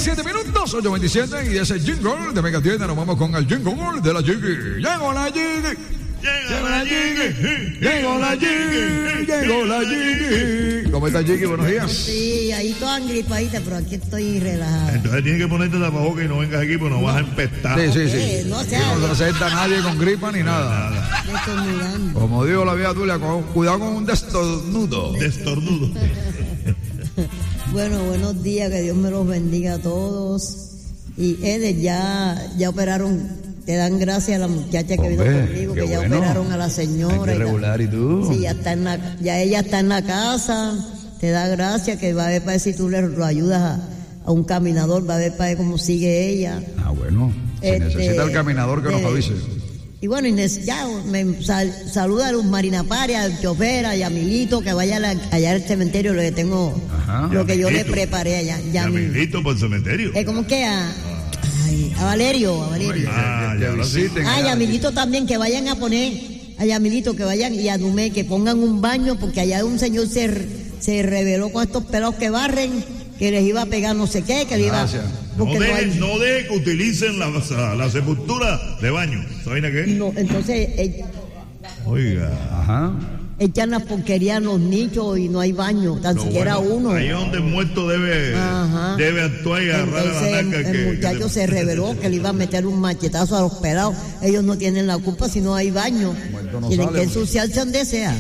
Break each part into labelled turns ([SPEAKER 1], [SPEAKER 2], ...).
[SPEAKER 1] 27 minutos, 8:27, y ese jingle de Megatienda. Nos vamos con el jingle de la Jiggy. ¡Llegó la Jiggy! ¡Llegó la Jiggy! ¡Llegó la Jiggy! ¡Llegó la Jiggy! ¿Cómo estás, Jiggy? Buenos días.
[SPEAKER 2] Sí, ahí toda gripadita, pero aquí estoy relajada.
[SPEAKER 3] Entonces tienes que ponerte tapabocas y no vengas aquí, pues no vas a empestar.
[SPEAKER 1] Sí.
[SPEAKER 2] No
[SPEAKER 1] No se acepta nadie con gripa ni nada.
[SPEAKER 2] Estornudando.
[SPEAKER 1] Como dijo la vieja tuya, cuidado con un destornudo.
[SPEAKER 3] Destornudo.
[SPEAKER 2] Bueno, buenos días, que Dios me los bendiga a todos. Y Eder, ya operaron. Te dan gracias a la muchacha que vino conmigo, que ya operaron a la señora.
[SPEAKER 1] Hay que regular, ¿y tú?
[SPEAKER 2] Sí, ya ella está en la casa. Te da gracias, que va a ver para ver si tú lo ayudas a un caminador, va a ver para ver cómo sigue ella.
[SPEAKER 1] Ah, bueno. Si necesita el caminador, que nos avise.
[SPEAKER 2] Y bueno, Inés, ya me saluda a Luz Marina Paria, al chofer, a Yamilito, que vaya allá al cementerio, lo que tengo, lo que yo le preparé allá.
[SPEAKER 3] Yamilito por el cementerio.
[SPEAKER 2] ¿Cómo que a Valerio? Yamilito también, que vayan a poner, a Yamilito, que vayan, y a Dumé, que pongan un baño, porque allá un señor se rebeló con estos pelados que barren, que les iba a pegar no sé qué, que le iba...
[SPEAKER 3] No deje que utilicen la sepultura de baño. ¿Saben a qué?
[SPEAKER 2] No, entonces...
[SPEAKER 3] Oiga.
[SPEAKER 1] Ajá.
[SPEAKER 2] Echan la porquería en los nichos y no hay baño, tan siquiera uno.
[SPEAKER 3] Ahí es donde el muerto debe actuar y agarrar a la naca.
[SPEAKER 2] El muchacho se rebeló, que le iba a meter un machetazo a los pelados. Ellos no tienen la culpa si no hay baño.
[SPEAKER 1] No
[SPEAKER 2] tienen
[SPEAKER 1] sale,
[SPEAKER 2] que ensuciarse donde sea.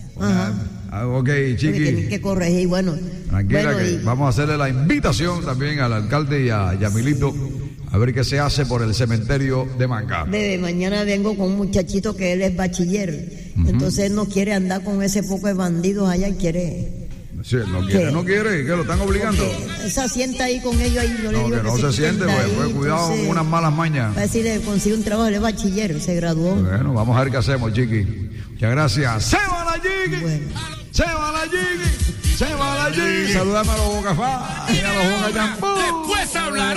[SPEAKER 1] Ok, Chiqui.
[SPEAKER 2] Tienen que corregir, bueno.
[SPEAKER 1] Tranquila, que vamos a hacerle la invitación también al alcalde y a Yamilito a ver qué se hace por el cementerio de Manga.
[SPEAKER 2] Bebé, mañana vengo con un muchachito que él es bachiller. Entonces él no quiere andar con ese poco de bandidos allá y quiere...
[SPEAKER 1] Sí, no quiere, que lo están obligando.
[SPEAKER 2] Él se sienta ahí con ellos ahí. Yo le digo
[SPEAKER 1] que no se siente, pues cuidado con unas malas mañas.
[SPEAKER 2] Va a decirle, consigue un trabajo, él es bachiller, se graduó.
[SPEAKER 1] Bueno, vamos a ver qué hacemos, Chiqui. Muchas gracias. ¡Se va la Chiqui!
[SPEAKER 2] Bueno.
[SPEAKER 1] ¡Se va la Chiqui! ¡Se va la Chiqui! Saludame a los Bocafá y a los Bocachampú.
[SPEAKER 4] Después hablar.